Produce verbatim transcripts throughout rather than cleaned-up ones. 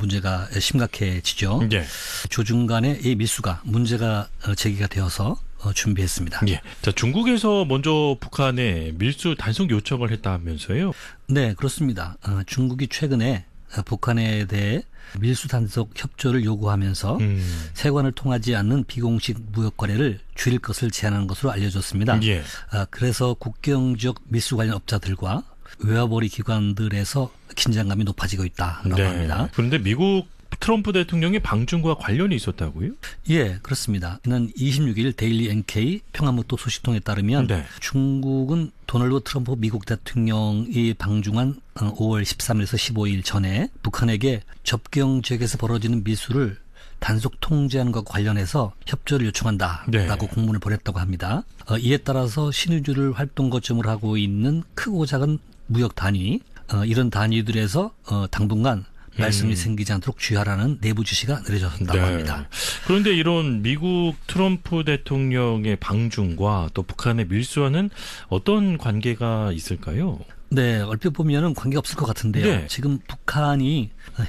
문제가 심각해지죠. 예. 조중간에 이 밀수가 문제가 제기가 되어서 준비했습니다. 예. 자, 중국에서 먼저 북한에 밀수 단속 요청을 했다면서요? 네, 그렇습니다. 어, 중국이 최근에 북한에 대해 밀수 단속 협조를 요구하면서 음. 세관을 통하지 않는 비공식 무역 거래를 줄일 것을 제안하는 것으로 알려졌습니다. 예. 어, 그래서 국경 지역 밀수 관련 업자들과 외화벌이 기관들에서 긴장감이 높아지고 있다라고 네. 합니다. 그런데 미국 트럼프 대통령의 방중과 관련이 있었다고요? 예, 그렇습니다. 지난 이십육 일 데일리 엔케이 평화무토 소식통에 따르면 네. 중국은 도널드 트럼프 미국 대통령이 방중한 오월 십삼일에서 십오일 전에 북한에게 접경 지역에서 벌어지는 밀수를 단속 통제하는 것과 관련해서 협조를 요청한다라고 네. 공문을 보냈다고 합니다. 어, 이에 따라서 신의주를 활동 거점으로 하고 있는 크고 작은 무역 단위, 어, 이런 단위들에서 어, 당분간 말씀이 음. 생기지 않도록 주의하라는 내부 지시가 내려졌다고 네. 합니다. 그런데 이런 미국 트럼프 대통령의 방중과 또 북한의 밀수와는 어떤 관계가 있을까요? 네, 얼핏 보면은 관계가 없을 것 같은데요. 네. 지금 북한이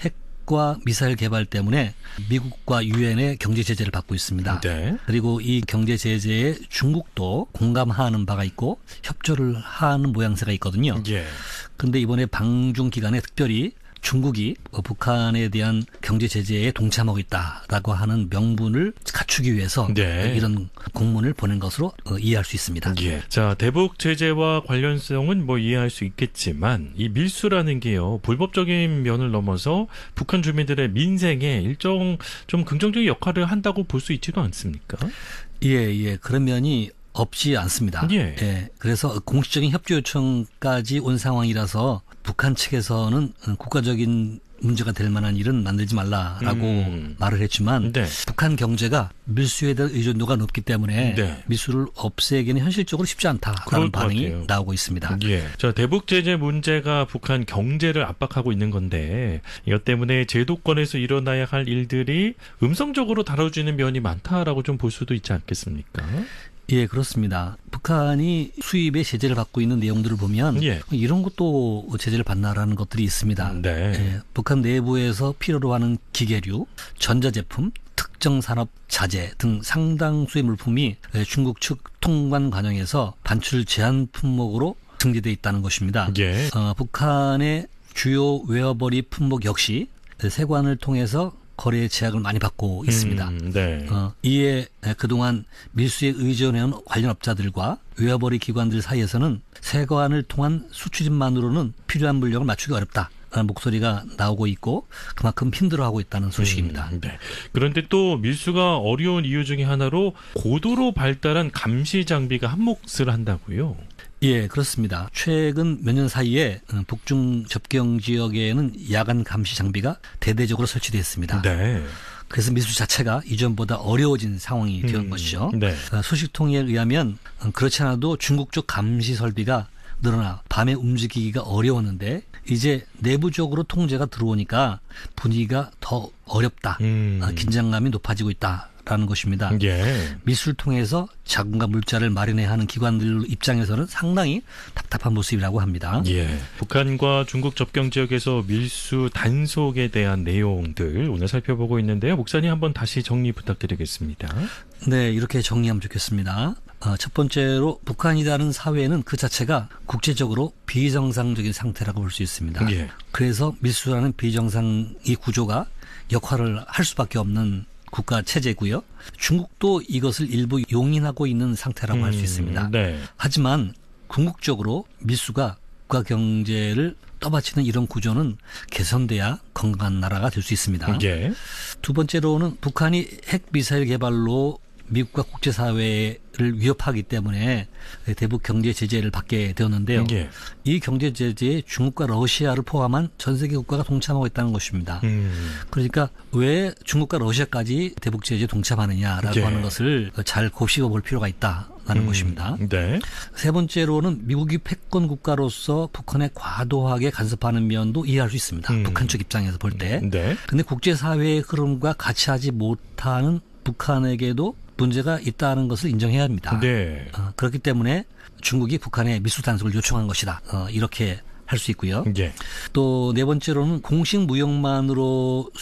핵과 미사일 개발 때문에 미국과 유엔의 경제 제재를 받고 있습니다. 네. 그리고 이 경제 제재에 중국도 공감하는 바가 있고 협조를 하는 모양새가 있거든요. 그런데 네. 이번에 방중 기간에 특별히 중국이 북한에 대한 경제 제재에 동참하고 있다라고 하는 명분을 갖추기 위해서 네. 이런 공문을 보낸 것으로 이해할 수 있습니다. 예. 자, 대북 제재와 관련성은 뭐 이해할 수 있겠지만 이 밀수라는 게요. 불법적인 면을 넘어서 북한 주민들의 민생에 일정 좀 긍정적인 역할을 한다고 볼 수 있지도 않습니까? 예, 예. 그런 면이 없지 않습니다. 예. 예. 그래서 공식적인 협조 요청까지 온 상황이라서 북한 측에서는 국가적인 문제가 될 만한 일은 만들지 말라라고 음. 말을 했지만 네. 북한 경제가 밀수에 대한 의존도가 높기 때문에 네. 밀수를 없애기는 현실적으로 쉽지 않다라는 반응이 같아요. 나오고 있습니다. 예. 자, 대북 제재 문제가 북한 경제를 압박하고 있는 건데 이것 때문에 제도권에서 일어나야 할 일들이 음성적으로 다뤄지는 면이 많다라고 좀 볼 수도 있지 않겠습니까? 예, 그렇습니다. 북한이 수입에 제재를 받고 있는 내용들을 보면 예. 이런 것도 제재를 받나라는 것들이 있습니다. 네. 예, 북한 내부에서 필요로 하는 기계류, 전자제품, 특정 산업 자재 등 상당수의 물품이 중국 측 통관 과정에서 반출 제한 품목으로 등재되어 있다는 것입니다. 예. 어, 북한의 주요 웨어버리 품목 역시 세관을 통해서 거래의 제약을 많이 받고 있습니다. 음, 네. 어, 이에 그동안 밀수에 의존해온 관련 업자들과 외화벌이 기관들 사이에서는 세관을 통한 수출입만으로는 필요한 물량을 맞추기 어렵다라는 목소리가 나오고 있고 그만큼 힘들어하고 있다는 소식입니다. 음, 네. 그런데 또 밀수가 어려운 이유 중에 하나로 고도로 발달한 감시 장비가 한몫을 한다고요? 예, 그렇습니다. 최근 몇 년 사이에 북중 접경 지역에는 야간 감시 장비가 대대적으로 설치됐습니다. 네. 그래서 밀수 자체가 이전보다 어려워진 상황이 된 음, 것이죠. 네. 소식통에 의하면 그렇지 않아도 중국 쪽 감시 설비가 늘어나 밤에 움직이기가 어려웠는데 이제 내부적으로 통제가 들어오니까 분위기가 더 어렵다. 음. 긴장감이 높아지고 있다. 라는 것입니다. 예. 밀수를 통해서 자금과 물자를 마련해야 하는 기관들 입장에서는 상당히 답답한 모습이라고 합니다. 예. 북한과 중국 접경 지역에서 밀수 단속에 대한 내용들 오늘 살펴보고 있는데요. 목사님 한번 다시 정리 부탁드리겠습니다. 네, 이렇게 정리하면 좋겠습니다. 어, 첫 번째로 북한이라는 사회는 그 자체가 국제적으로 비정상적인 상태라고 볼 수 있습니다. 예. 그래서 밀수라는 비정상의 구조가 역할을 할 수밖에 없는 국가 체제고요. 중국도 이것을 일부 용인하고 있는 상태라고 음, 할 수 있습니다. 네. 하지만 궁극적으로 밀수가 국가 경제를 떠받치는 이런 구조는 개선돼야 건강한 나라가 될 수 있습니다. 예. 두 번째로는 북한이 핵 미사일 개발로 미국과 국제사회를 위협하기 때문에 대북 경제 제재를 받게 되었는데요. 예. 이 경제 제재에 중국과 러시아를 포함한 전 세계 국가가 동참하고 있다는 것입니다. 음. 그러니까 왜 중국과 러시아까지 대북 제재에 동참하느냐라고 예. 하는 것을 잘 곱씹어 볼 필요가 있다라는 음. 것입니다. 네. 세 번째로는 미국이 패권 국가로서 북한에 과도하게 간섭하는 면도 이해할 수 있습니다. 음. 북한 쪽 입장에서 볼 때. 그런데 네. 국제사회의 흐름과 같이 하지 못하는 북한에게도 문제가 있다는 것을 인정해야 합니다. 네. 어, 그렇기 때문에 중국이 북한에 밀수 단속을 요청한 것이다. 어, 이렇게 할 수 있고요. 네. 또 네 번째로는 공식 무역만으로